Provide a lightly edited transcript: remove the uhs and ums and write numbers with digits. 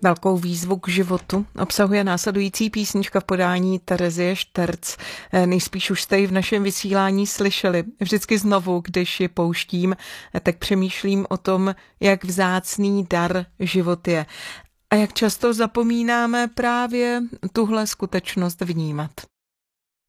Velkou výzvu k životu obsahuje následující písnička v podání Terezie Šterc. Nejspíš už jste ji v našem vysílání slyšeli. Vždycky znovu, když ji pouštím, tak přemýšlím o tom, jak vzácný dar život je. A jak často zapomínáme právě tuhle skutečnost vnímat.